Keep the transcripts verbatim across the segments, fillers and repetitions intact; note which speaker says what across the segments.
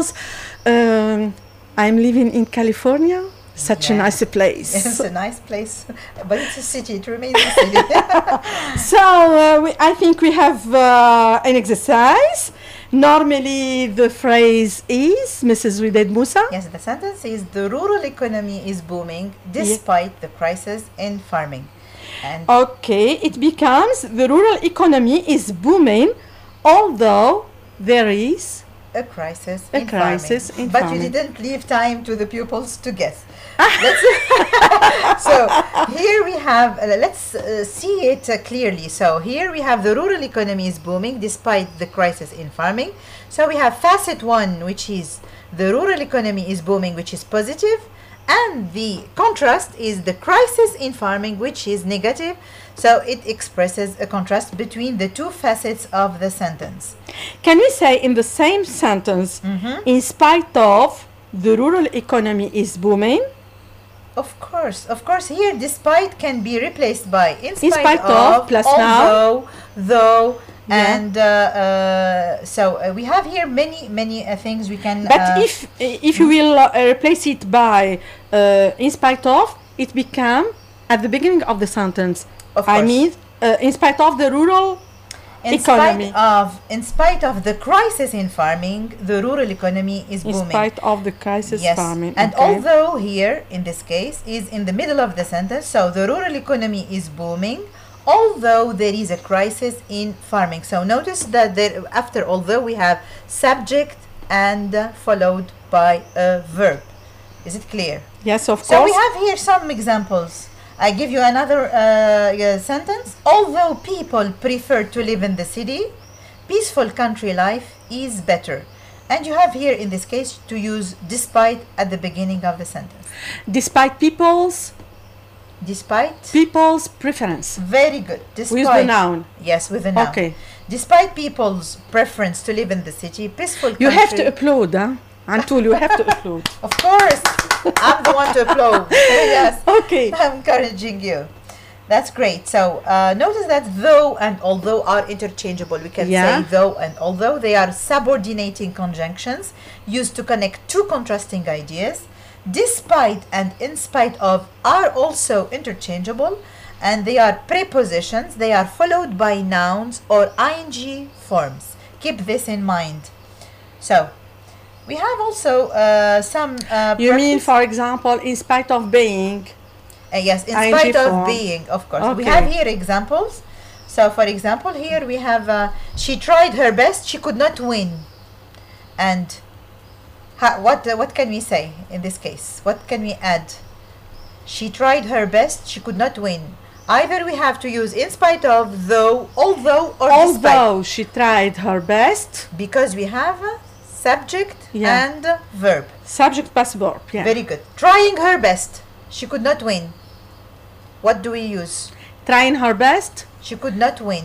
Speaker 1: Um, I'm living in California. Such
Speaker 2: Yeah.
Speaker 1: a nice place.
Speaker 2: It's a nice place, but it's a city. It remains a city.
Speaker 1: So uh, we, I think we have uh, an exercise. Normally the phrase is, Missus Widad Musa.
Speaker 2: Yes, the sentence is the rural economy is booming despite the crisis in farming. And
Speaker 1: Okay, it becomes the rural economy is booming, although there is
Speaker 2: a crisis
Speaker 1: A
Speaker 2: in
Speaker 1: crisis
Speaker 2: farming.
Speaker 1: in
Speaker 2: but
Speaker 1: farming.
Speaker 2: you didn't leave time to the pupils to guess. Let's so here we have, uh, let's uh, see it uh, clearly. So here we have the rural economy is booming despite the crisis in farming. So we have facet one, which is the rural economy is booming, which is positive, and the contrast is the crisis in farming, which is negative. So it expresses a contrast between the two facets of the sentence.
Speaker 1: Can we say in the same sentence,
Speaker 2: Mhm.
Speaker 1: in spite of the rural economy is booming,
Speaker 2: Of course, of course. Here, despite can be replaced by in spite,
Speaker 1: spite of,
Speaker 2: of,
Speaker 1: plus noun.
Speaker 2: although, though,
Speaker 1: Yeah.
Speaker 2: and uh, uh, so uh, we have here many, many uh, things we can.
Speaker 1: but
Speaker 2: uh,
Speaker 1: if if you will uh, replace it by uh, in spite of, it become at the beginning of the sentence.
Speaker 2: Of
Speaker 1: I
Speaker 2: course.
Speaker 1: mean, uh, in spite of the rural
Speaker 2: in
Speaker 1: economy.
Speaker 2: spite of, in spite of the crisis in farming, the rural economy is
Speaker 1: in
Speaker 2: booming.
Speaker 1: spite of the crisis
Speaker 2: Yes,
Speaker 1: farming.
Speaker 2: and
Speaker 1: okay.
Speaker 2: although here in this case is in the middle of the sentence, so the rural economy is booming, although there is a crisis in farming. So notice that there, after although we have subject and uh, followed by a verb. Is it clear?
Speaker 1: Yes, of
Speaker 2: So
Speaker 1: course.
Speaker 2: we have here some examples. I give you another uh, uh, sentence. Although people prefer to live in the city, peaceful country life is better. And you have here in this case to use despite at the beginning of the sentence.
Speaker 1: Despite people's
Speaker 2: Despite.
Speaker 1: people's preference
Speaker 2: Very good. Despite.
Speaker 1: with the noun.
Speaker 2: Yes, with the noun.
Speaker 1: Okay.
Speaker 2: Despite people's preference to live in the city, peaceful country.
Speaker 1: You have to applaud, huh? Antul, you have to applaud.
Speaker 2: Of course. I'm the one to applaud. Yes.
Speaker 1: Okay.
Speaker 2: I'm encouraging you. That's great. So uh, notice that though and although are interchangeable. We can
Speaker 1: Yeah.
Speaker 2: say though and although. They are subordinating conjunctions used to connect two contrasting ideas. Despite and in spite of are also interchangeable, and they are prepositions. They are followed by nouns or ing forms. Keep this in mind. So we have also uh, some uh,
Speaker 1: You mean,
Speaker 2: practice-
Speaker 1: for example, in spite of being.
Speaker 2: Uh, yes, in
Speaker 1: ing
Speaker 2: spite of
Speaker 1: form.
Speaker 2: being, of course. We
Speaker 1: Okay.
Speaker 2: have here examples. So, for example, here we have uh, she tried her best, she could not win. And ha- what uh, what can we say in this case? What can we add? She tried her best, she could not win. Either we have to use in spite of, though, although, or despite.
Speaker 1: Although she tried her best,
Speaker 2: Because we have uh, subject
Speaker 1: Yeah.
Speaker 2: and uh, verb.
Speaker 1: subject plus verb. Yeah.
Speaker 2: Very good. Trying her best, she could not win. What do we use?
Speaker 1: Trying her best,
Speaker 2: She could not win.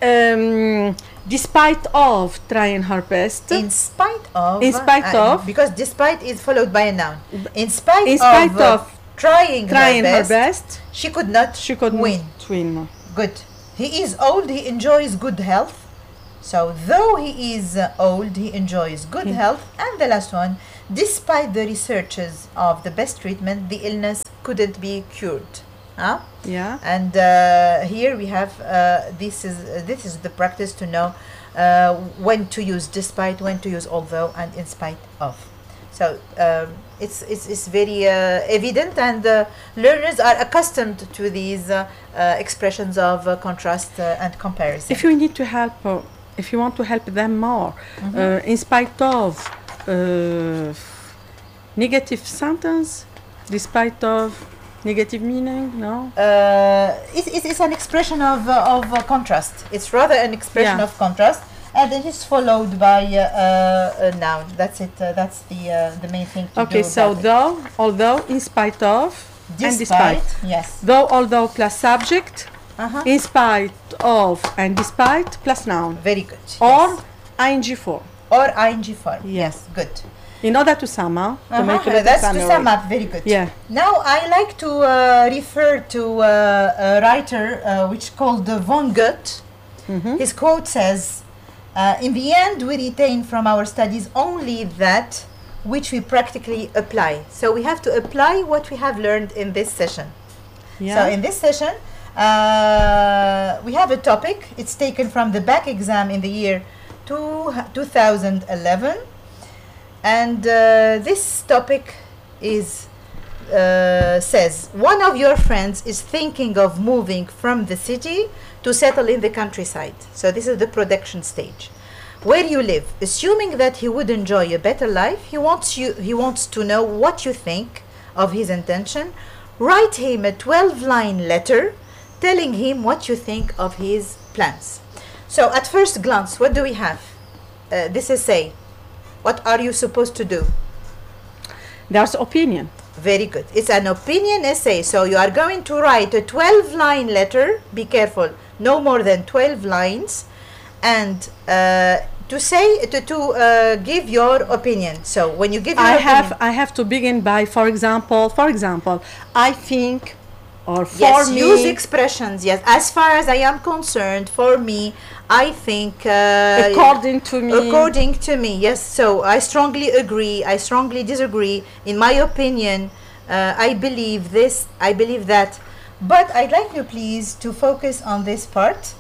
Speaker 1: um, despite of trying her best.
Speaker 2: In spite of.
Speaker 1: In spite
Speaker 2: uh,
Speaker 1: of.
Speaker 2: Because despite is followed by a noun. In spite,
Speaker 1: In spite
Speaker 2: of, uh,
Speaker 1: of
Speaker 2: trying,
Speaker 1: trying
Speaker 2: her,
Speaker 1: her
Speaker 2: best,
Speaker 1: best,
Speaker 2: she could not
Speaker 1: she could
Speaker 2: win.
Speaker 1: not win.
Speaker 2: Good. He is old, he enjoys good health. So, though he is uh, old, he enjoys good
Speaker 1: Hmm.
Speaker 2: health. And the last one, despite the researches of the best treatment, the illness couldn't be cured. Huh?
Speaker 1: Yeah.
Speaker 2: And uh, here we have uh, this is uh, this is the practice to know uh, when to use despite, when to use although, and in spite of. So um, it's, it's it's very uh, evident, and uh, learners are accustomed to these uh, uh, expressions of uh, contrast uh, and comparison.
Speaker 1: If you need to help, uh, if you want to help them more,
Speaker 2: Mhm.
Speaker 1: uh, in spite of uh, negative sentence, despite of negative meaning, no?
Speaker 2: uh, it's, it's, it's an expression of, uh, of uh, contrast. It's rather an expression
Speaker 1: Yeah.
Speaker 2: of contrast, and it is followed by uh, uh, a noun. That's it. Uh, that's the uh, the main thing to
Speaker 1: Okay,
Speaker 2: do.
Speaker 1: so
Speaker 2: about it.
Speaker 1: though, although, in spite of, and despite.
Speaker 2: Yes.
Speaker 1: Though, although plus subject,
Speaker 2: Uh-huh.
Speaker 1: in spite of and despite plus noun.
Speaker 2: Very good.
Speaker 1: Or
Speaker 2: yes.
Speaker 1: ing form.
Speaker 2: or ing form.
Speaker 1: Yeah.
Speaker 2: Yes. Good.
Speaker 1: In order to sum up, to make a
Speaker 2: Uh-huh.
Speaker 1: little
Speaker 2: That's to
Speaker 1: summary.
Speaker 2: sum up. Very good.
Speaker 1: Yeah.
Speaker 2: Now I like to uh, refer to uh, a writer uh, which called uh, von Goethe.
Speaker 1: Mhm.
Speaker 2: His quote says, Uh, in the end, we retain from our studies only that which we practically apply. So we have to apply what we have learned in this session.
Speaker 1: Yeah.
Speaker 2: So in this session, uh, we have a topic. It's taken from the back exam in the year two, two thousand eleven. And uh, this topic is uh, says, one of your friends is thinking of moving from the city to settle in the countryside. So this is the production stage. Where you live, assuming that he would enjoy a better life, he wants you he wants to know what you think of his intention. Write him a twelve line letter telling him what you think of his plans. So at first glance, what do we have? Uh, this essay. What are you supposed to do?
Speaker 1: There's opinion.
Speaker 2: Very good. It's an opinion essay. So you are going to write a twelve line letter. Be careful, no more than twelve lines. And uh, to say to, to uh, give your opinion. So when you give your
Speaker 1: I
Speaker 2: opinion,
Speaker 1: have I have to begin by, for example, for example, I think, or for
Speaker 2: yes,
Speaker 1: me.
Speaker 2: use expressions. Yes, as far as I am concerned, for me, I think. Uh,
Speaker 1: according to me.
Speaker 2: According to me, yes. So I strongly agree. I strongly disagree. In my opinion, uh, I believe this. I believe that. But I'd like you, please, to focus on this part.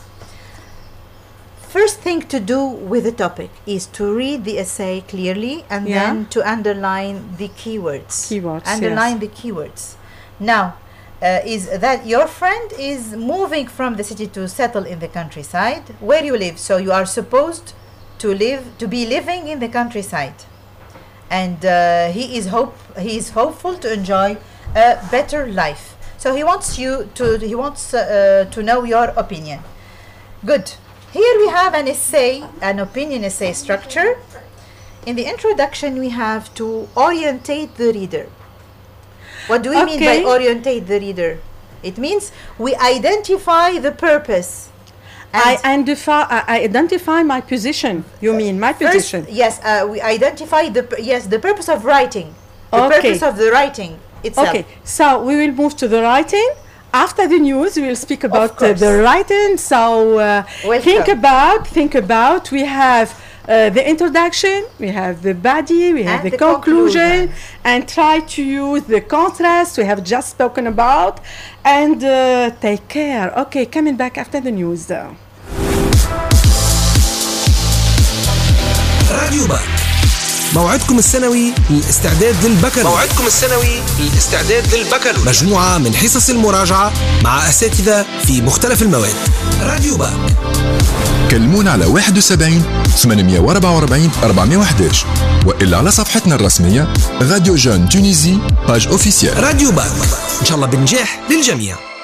Speaker 2: First thing to do with the topic is to read the essay clearly and
Speaker 1: Yeah.
Speaker 2: then to underline the keywords.
Speaker 1: Keywords,
Speaker 2: Underline
Speaker 1: yes.
Speaker 2: the keywords. Now, uh, is that your friend is moving from the city to settle in the countryside where you live. So you are supposed to live, to be living in the countryside. And uh, he is hope he is hopeful to enjoy a better life. So he wants you to he wants uh, to know your opinion. Good. Here we have an essay, an opinion essay structure. In the introduction, we have to orientate the reader. What do we mean by
Speaker 1: Okay.
Speaker 2: orientate the reader? It means we identify the purpose.
Speaker 1: I
Speaker 2: And
Speaker 1: identify, I identify my position. You mean my
Speaker 2: first,
Speaker 1: position?
Speaker 2: yes, uh, we identify the pur- yes the purpose of writing. The
Speaker 1: Okay.
Speaker 2: purpose of the writing itself.
Speaker 1: Okay, so we will move to the writing. After the news, we will speak about uh,
Speaker 2: course.
Speaker 1: the writing. So uh,
Speaker 2: Welcome.
Speaker 1: think about, think about. We have uh, the introduction, we have the body, we have
Speaker 2: And
Speaker 1: the,
Speaker 2: the
Speaker 1: conclusion,
Speaker 2: conclusion.
Speaker 1: and try to use the contrast we have just spoken about. And uh, take care. Okay, coming back after the news. Though.
Speaker 3: راديو باك، موعدكم السنوي للاستعداد للبكالوريا. موعدكم السنوي للاستعداد للبكالوريا. مجموعة من حصص المراجعة مع أساتذة في مختلف المواد. راديو باك.
Speaker 4: كلمونا على واحد وسبعين ثمانمية وأربعة وأربعين أربعمية وأحد عشر وإلا على صفحتنا الرسمية راديو جون تونيزي باج أوفيسيال.
Speaker 3: راديو باك، إن شاء الله بنجاح للجميع.